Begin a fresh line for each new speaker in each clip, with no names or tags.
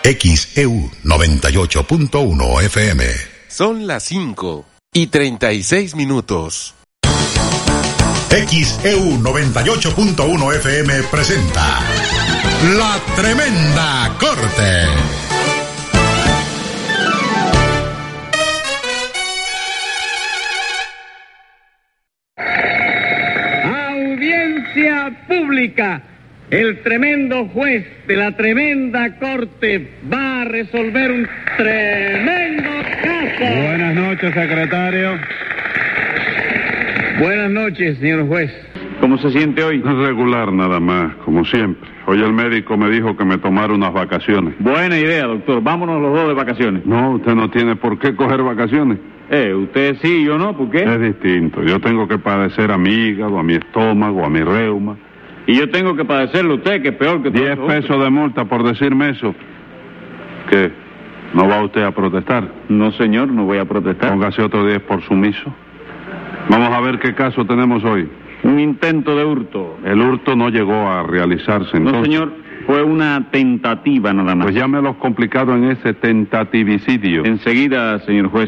XEU 98.1 FM.
Son las 5:36.
XEU 98.1 FM presenta La Tremenda Corte.
Audiencia pública. El tremendo juez de la tremenda corte va a resolver un tremendo caso.
Buenas noches, secretario.
Buenas noches, señor juez.
¿Cómo se siente hoy?
Regular nada más, como siempre. Hoy el médico me dijo que me tomara unas vacaciones.
Buena idea, doctor. Vámonos los dos de vacaciones.
No, usted no tiene por qué coger vacaciones.
Usted sí, yo no, ¿por qué?
Es distinto. Yo tengo que padecer a mi hígado, a mi estómago, a mi reuma.
Y yo tengo que padecerlo usted, que es peor que todo.
10 pesos de multa por decirme eso. ¿Qué? ¿No va usted a protestar?
No, señor, no voy a protestar.
Póngase otro 10 por sumiso. Vamos a ver qué caso tenemos hoy.
Un intento de hurto.
El hurto no llegó a realizarse, entonces.
No, señor, fue una tentativa nada más.
Pues llámelos complicado en ese tentativicidio.
Enseguida, señor juez.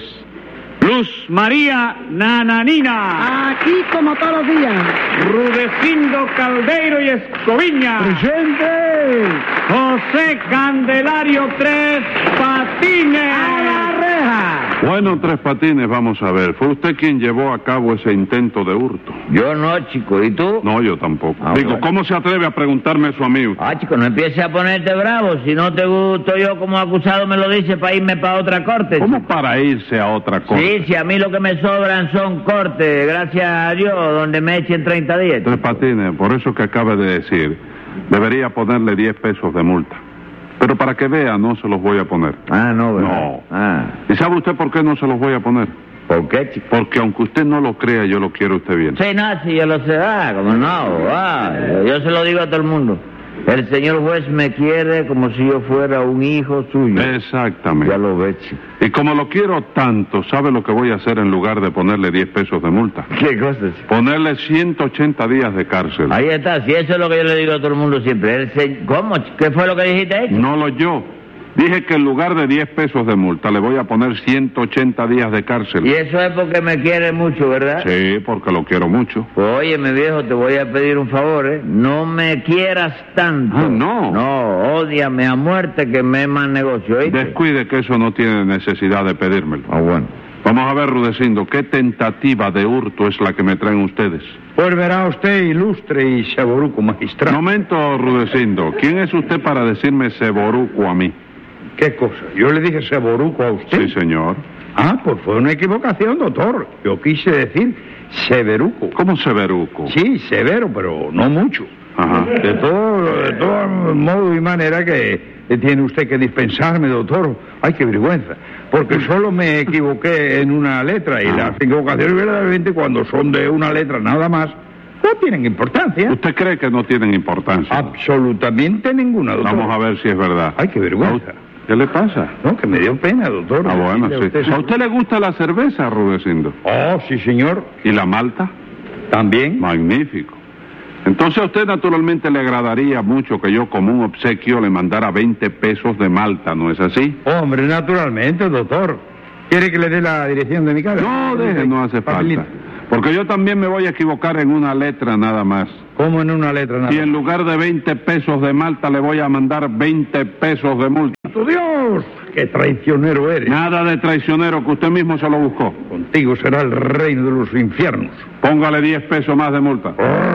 Luz María Nananina.
Aquí como todos los días.
Rudecindo Caldeiro y Escoviña.
¡Presente!
José Candelario Tres Patines.
¡A la reja!
Bueno, Tres Patines, vamos a ver. ¿Fue usted quien llevó a cabo ese intento de hurto?
Yo no, chico. ¿Y tú?
No, yo tampoco.
Bueno.
¿Cómo se atreve a preguntarme eso a mí?
Chico, no empieces a ponerte bravo. Si no te gusto yo como acusado me lo dice para irme para otra corte.
¿Cómo
chico?
para irse a otra corte?
Sí, si a mí lo que me sobran son cortes, gracias a Dios, donde me echen 30 días.
Tres Patines, por eso que acaba de decir, debería ponerle 10 pesos de multa. Pero para que vea, no se los voy a poner.
No, ¿verdad?
No.
Ah.
¿Y sabe usted por qué no se los voy a poner?
¿Por qué, chico?
Porque aunque usted no lo crea, yo lo quiero usted bien.
Sí, no, sí, yo lo sé, como no, yo se lo digo a todo el mundo. El señor juez me quiere como si yo fuera un hijo suyo.
Exactamente.
Ya lo ve, chico.
Y como lo quiero tanto, ¿sabe lo que voy a hacer en lugar de ponerle 10 pesos de multa?
¿Qué cosa, chico?
Ponerle 180 días de cárcel.
Ahí está, si eso es lo que yo le digo a todo el mundo siempre. ¿Cómo? ¿Qué fue lo que dijiste ahí?
No lo yo. Dije que en lugar de 10 pesos de multa le voy a poner 180 días de cárcel.
Y eso es porque me quiere mucho, ¿verdad?
Sí, porque lo quiero mucho.
Pues óyeme, viejo, te voy a pedir un favor, ¿eh? No me quieras tanto.
Ah, ¿no?
No, ódiame a muerte que me es más negocio, ¿oíste?
Descuide que eso no tiene necesidad de pedírmelo.
Bueno.
Vamos a ver, Rudecindo, ¿qué tentativa de hurto es la que me traen ustedes?
Pues verá usted, ilustre y seboruco magistrado.
Momento, Rudecindo. ¿Quién es usted para decirme seboruco a mí?
¿Qué cosa? ¿Yo le dije seboruco a usted?
Sí, señor.
Pues fue una equivocación, doctor. Yo quise decir severuco.
¿Cómo severuco?
Sí, severo, pero no mucho.
Ajá.
De todo modo y manera que tiene usted que dispensarme, doctor. Ay, qué vergüenza. Porque solo me equivoqué en una letra y las equivocaciones verdaderamente cuando son de una letra nada más no tienen importancia.
¿Usted cree que no tienen importancia?
Absolutamente ninguna, doctor.
Vamos a ver si es verdad.
Ay, qué vergüenza.
¿Qué le pasa?
No, que me dio pena, doctor.
Bueno, sí. ¿A usted le gusta la cerveza, Rudecindo?
Sí, señor.
¿Y la malta?
También.
Magnífico. Entonces a usted naturalmente le agradaría mucho que yo como un obsequio le mandara 20 pesos de malta, ¿no es así?
Hombre, naturalmente, doctor. ¿Quiere que le dé la dirección de mi casa?
No, no hace falta. Porque yo también me voy a equivocar en una letra nada más.
¿Cómo en una letra nada más?
Y en lugar de 20 pesos de malta le voy a mandar 20 pesos de multa.
¡Tu Dios! ¡Qué traicionero eres!
Nada de traicionero, que usted mismo se lo buscó.
Contigo será el reino de los infiernos.
Póngale 10 pesos más de multa.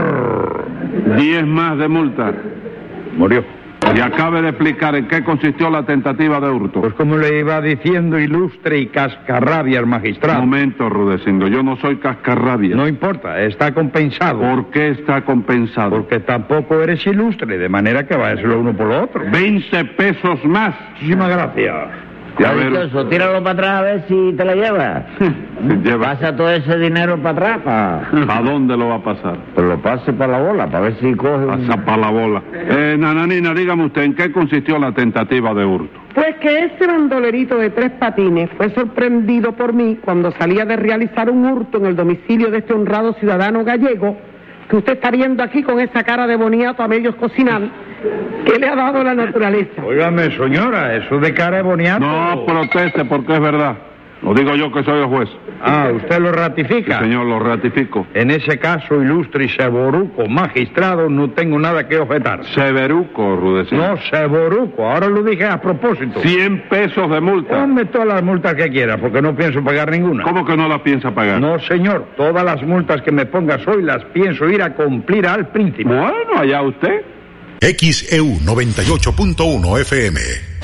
10 más de multa.
Murió.
Y acabe de explicar en qué consistió la tentativa de hurto.
Pues como le iba diciendo, ilustre y cascarrabias magistrado.
Momento, Rudecindo, yo no soy cascarrabias.
No importa, está compensado.
¿Por qué está compensado?
Porque tampoco eres ilustre, de manera que váyaselo uno por lo otro.
20 pesos más.
Muchísimas gracias.
A ver.
Dichoso, tíralo para atrás a ver si te la llevas. Pasa todo ese dinero para atrás.
¿A dónde lo va a pasar?
Pues lo pase para la bola, para ver si coge
Pasa para la bola. Nananina, dígame usted, ¿en qué consistió la tentativa de hurto?
Pues que ese bandolerito de Tres Patines fue sorprendido por mí cuando salía de realizar un hurto en el domicilio de este honrado ciudadano gallego, que usted está viendo aquí con esa cara de boniato a medios cocinar, ¿qué le ha dado la naturaleza?
Óigame, señora, eso de cara de boniato...
No proteste porque es verdad. Lo digo yo que soy el juez.
Ah, ¿usted lo ratifica?
Sí, señor, lo ratifico.
En ese caso, ilustre y seboruco magistrado, no tengo nada que objetar.
Severuco, Rudecindo.
No, seboruco, ahora lo dije a propósito.
100 pesos de multa.
Ponme todas las multas que quiera, porque no pienso pagar ninguna.
¿Cómo que no la piensa pagar?
No, señor, todas las multas que me pongas hoy las pienso ir a cumplir al príncipe.
Bueno, allá usted.
XEU 98.1 FM.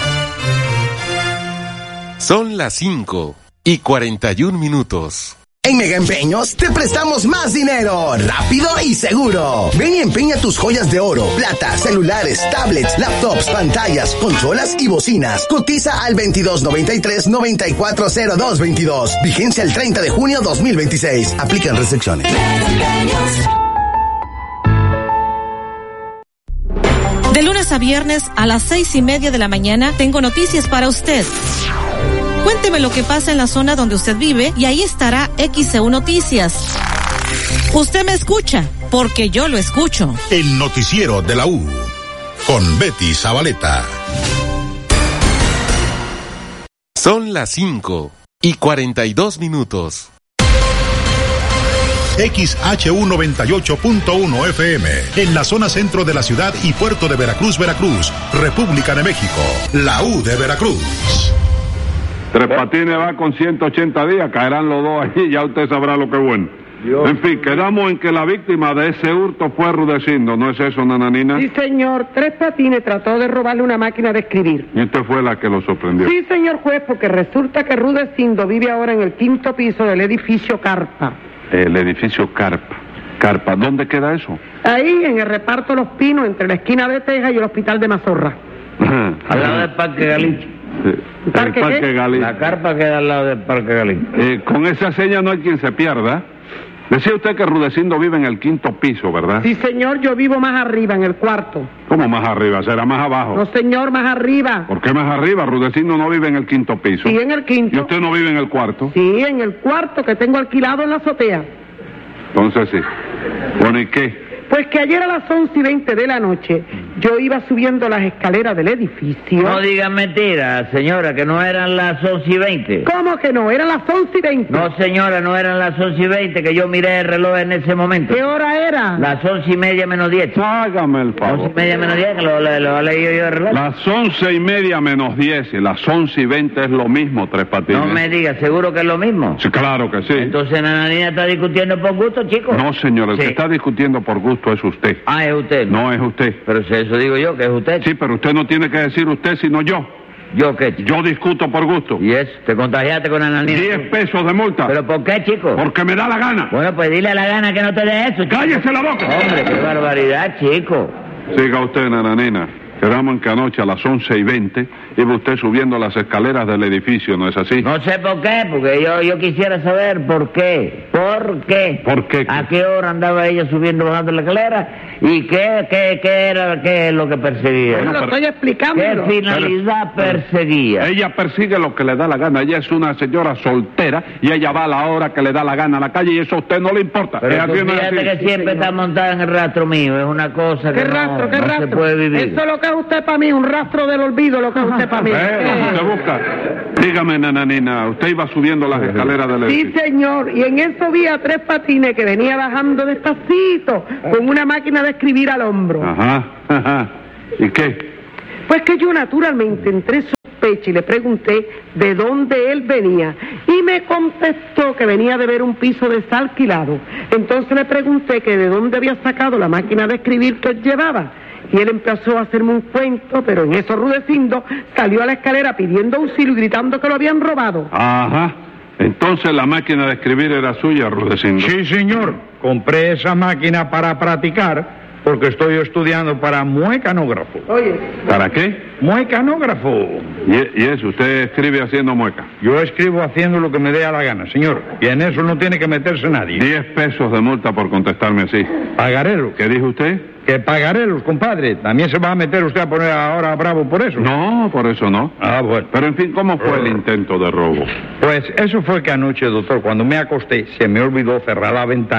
Son las 5:41.
En Mega Empeños te prestamos más dinero, rápido y seguro. Ven y empeña tus joyas de oro, plata, celulares, tablets, laptops, pantallas, consolas y bocinas. Cotiza al 2293-940222. Vigencia el 30 de junio 2026. Aplican restricciones.
De lunes a viernes a las 6:30 de la mañana tengo noticias para usted. Cuénteme lo que pasa en la zona donde usted vive y ahí estará XEU Noticias. Usted me escucha, porque yo lo escucho.
El noticiero de la U, con Betty Zabaleta.
Son las 5:42.
XHU 98.1 FM, en la zona centro de la ciudad y puerto de Veracruz, Veracruz, República de México, la U de Veracruz.
Tres Patines va con 180 días, caerán los dos allí, ya usted sabrá lo que es bueno. En fin, quedamos en que la víctima de ese hurto fue Rudecindo, ¿no es eso, Nananina?
Sí, señor, Tres Patines trató de robarle una máquina de escribir.
Y usted fue la que lo sorprendió.
Sí, señor juez, porque resulta que Rudecindo vive ahora en el 5º piso del edificio Carpa.
El edificio Carpa. Carpa, ¿dónde queda eso?
Ahí, en el reparto Los Pinos, entre la esquina de Texas y el hospital de Mazorra.
Al lado del Parque Galicia.
El Parque Galicia.
La carpa queda al lado del Parque Galicia.
Con esa seña no hay quien se pierda. Decía usted que Rudecindo vive en el 5º piso, ¿verdad?
Sí, señor, yo vivo más arriba, en el 4º.
¿Cómo más arriba? ¿Será más abajo?
No, señor, más arriba.
¿Por qué más arriba? Rudecindo no vive en el 5º piso.
Sí, en el 5º.
¿Y usted no vive en el 4º?
Sí, en el 4º que tengo alquilado en la azotea.
Entonces sí. Bueno, ¿y qué?
Pues que ayer a las 11:20 de la noche yo iba subiendo las escaleras del edificio.
No diga mentira, señora, que no eran las 11:20.
¿Cómo que no? Eran las 11:20.
No, señora, no eran las 11:20, que yo miré el reloj en ese momento.
¿Qué hora era?
Las 11:30 menos 10.
Hágame el favor.
11:30 menos 10, que lo he leído yo el reloj.
Las 11:30 menos 10 y las 11:20 es lo mismo, Tres Patines.
No me diga, ¿seguro que es lo mismo?
Sí, claro que sí.
Entonces Nananina está discutiendo por gusto, chico.
No, señor, el
Sí.
que está discutiendo por gusto es usted.
Ah, es usted.
No es usted.
Pero si eso digo yo, que es usted.
Sí, pero usted no tiene que decir usted, sino yo.
¿Yo qué, chico?
Yo discuto por gusto.
¿Y eso? ¿Te contagiaste con Nananina?
10 pesos de multa.
¿Pero por qué, chico?
Porque me da la gana.
Bueno, pues dile a la gana que no te dé eso, chico.
¡Cállese la boca!
Hombre, qué barbaridad, chico.
Siga usted, Nananina. Quedamos en que anoche a las 11:20 iba usted subiendo las escaleras del edificio, ¿no es así?
No sé por qué, porque yo quisiera saber por qué. ¿Por qué?
¿Por qué?
¿A qué hora andaba ella subiendo, bajando la escalera? ¿Y qué es lo que perseguía?
Bueno, lo estoy explicando.
¿Qué finalidad perseguía?
Ella persigue lo que le da la gana. Ella es una señora soltera y ella va a la hora que le da la gana a la calle y eso a usted no le importa.
Pero
Es
tú
así, no es
fíjate
así.
que siempre está montada en el rastro mío. Es una cosa que
¿Qué rastro? ¿Qué
no
rastro?
se puede vivir.
Eso es lo que es usted para mí, un rastro del olvido, lo que es usted para mí.
Usted busca. Dígame, Nananina, usted iba subiendo las escaleras del
Sí,
edificio.
señor, y en eso vi a Tres Patines que venía bajando despacito con una máquina de escribir al hombro.
Ajá. ¿Y qué?
Pues que yo naturalmente entré sospecha y le pregunté de dónde él venía y me contestó que venía de ver un piso desalquilado. Entonces le pregunté que de dónde había sacado la máquina de escribir que él llevaba. Y él empezó a hacerme un cuento, pero en eso Rudecindo salió a la escalera pidiendo auxilio y gritando que lo habían robado.
Ajá. Entonces la máquina de escribir era suya, Rudecindo.
Sí, señor. Compré esa máquina para practicar porque estoy estudiando para muecanógrafo.
Oye,
¿Para qué?
Muecanógrafo.
Y eso, usted escribe haciendo mueca.
Yo escribo haciendo lo que me dé a la gana, señor. Y en eso no tiene que meterse nadie.
10 pesos de multa por contestarme así.
Pagarelos.
¿Qué dijo usted?
Que pagarelos, compadre. ¿También se va a meter usted a poner ahora bravo por eso?
No, por eso no.
Ah, bueno.
Pero en fin, ¿cómo fue el intento de robo?
Pues eso fue que anoche, doctor, cuando me acosté, se me olvidó cerrar la ventana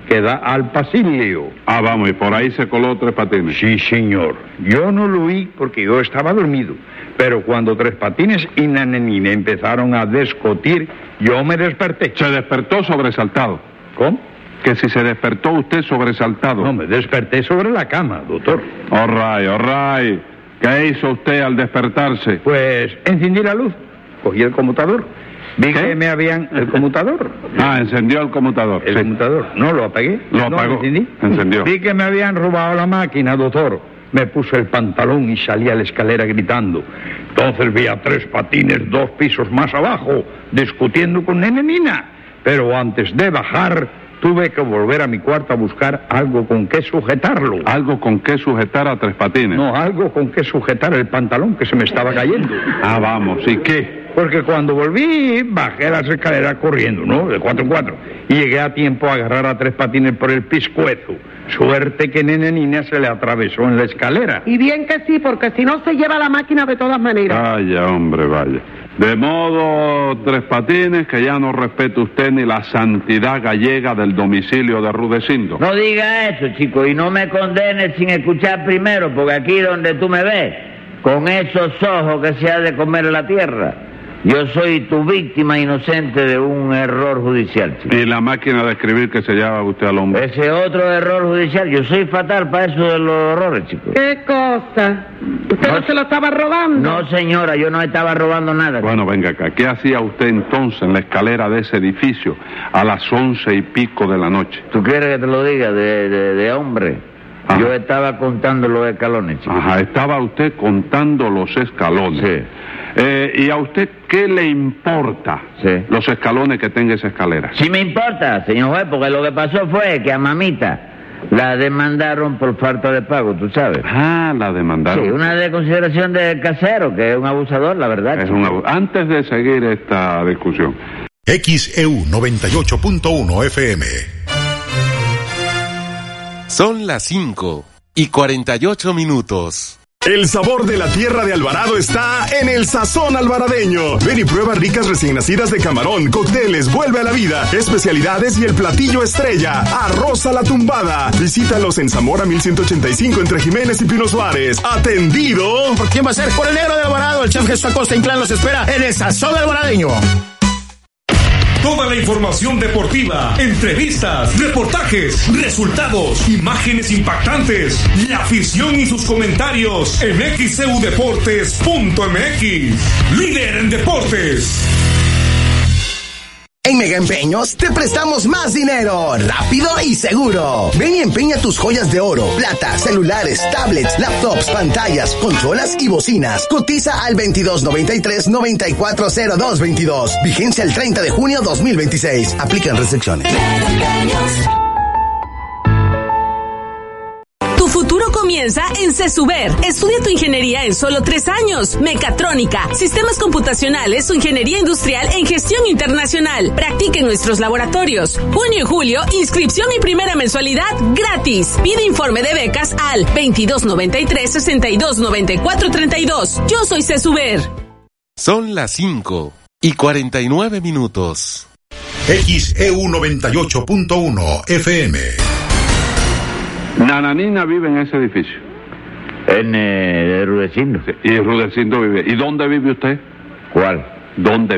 que da al pasillo.
Ah, vamos, y por ahí se coló Tres Patines.
Sí, señor. Yo no lo oí porque yo estaba dormido. Pero cuando Tres Patines y Nananina empezaron a discutir, yo me desperté.
Se despertó sobresaltado.
¿Cómo?
Que si se despertó usted sobresaltado.
No, me desperté sobre la cama, doctor.
All right. ¿Qué hizo usted al despertarse?
Pues encendí la luz, cogí el conmutador. Vi
¿Qué?
que me habían... ¿El conmutador?
Ah, encendió el conmutador.
El conmutador. No, lo apagué.
Lo apagó.
¿Lo encendí?
Encendió.
Vi que me habían robado la máquina, doctor. Me puse el pantalón y salí a la escalera gritando. Entonces vi a Tres Patines 2 pisos más abajo, discutiendo con Nananina. Pero antes de bajar, tuve que volver a mi cuarto a buscar algo con que sujetarlo.
¿Algo con qué sujetar a Tres Patines?
No, algo con que sujetar el pantalón que se me estaba cayendo.
Ah, vamos, ¿y qué?
Porque cuando volví, bajé las escaleras corriendo, ¿no? De 4 en 4. Y llegué a tiempo a agarrar a Tres Patines por el pescuezo. Suerte que Nananina se le atravesó en la escalera.
Y bien que sí, porque si no se lleva la máquina de todas maneras.
Vaya, hombre, vaya. De modo, Tres Patines, que ya no respeta usted ni la santidad gallega del domicilio de Rudecindo.
No diga eso, chico, y no me condenes sin escuchar primero, porque aquí donde tú me ves, con esos ojos que se ha de comer la tierra, yo soy tu víctima inocente de un error judicial, chico.
Y la máquina de escribir que se lleva usted al hombre.
Ese otro error judicial, yo soy fatal para eso de los errores, chico.
¿Qué cosa? ¿Usted no se lo estaba robando?
No, señora, yo no estaba robando nada.
Bueno, venga acá. ¿Qué hacía usted entonces en la escalera de ese edificio a las 11:00 de la noche?
¿Tú quieres que te lo diga de hombre?
Ajá.
Yo estaba contando los escalones, chico.
Ajá, estaba usted contando los escalones.
Sí.
¿Y a usted qué le importa los escalones que tenga esa escalera?
Sí me importa, señor juez, porque lo que pasó fue que a mamita la demandaron por falta de pago, ¿tú sabes?
Ah, la demandaron.
Sí, una desconsideración del casero, que es un abusador, la verdad.
Es Antes de seguir esta discusión.
XEU 98.1 FM.
Son las 5:48.
El sabor de la tierra de Alvarado está en el sazón alvaradeño. Ven y prueba ricas recién nacidas de camarón, cócteles, vuelve a la vida, especialidades y el platillo estrella, arroz a la tumbada. Visítalos en Zamora 1185 entre Jiménez y Pino Suárez. ¡Atendido!
¿Por quién va a ser? Por el negro de Alvarado. El chef Jesús Acosta Inclán los espera en el sazón alvaradeño.
Toda la información deportiva, entrevistas, reportajes, resultados, imágenes impactantes, la afición y sus comentarios en xeudeportes.mx. Líder en deportes.
En Mega Empeños te prestamos más dinero, rápido y seguro. Ven y empeña tus joyas de oro, plata, celulares, tablets, laptops, pantallas, consolas y bocinas. Cotiza al 2293-940222. Vigencia el 30 de junio 2026. Aplican restricciones.
Tu futuro comienza en CESUBER. Estudia tu ingeniería en solo 3 años. Mecatrónica, sistemas computacionales o ingeniería industrial en gestión internacional. Practica en nuestros laboratorios. Junio y julio, inscripción y primera mensualidad gratis. Pide informe de becas al 2293-629432. Yo soy CESUBER.
Son las 5:49.
XEU 98.1 FM.
Nananina vive en ese edificio.
En Rudecindo.
Sí, y Rudecindo vive. ¿Y dónde vive usted?
¿Cuál?
¿Dónde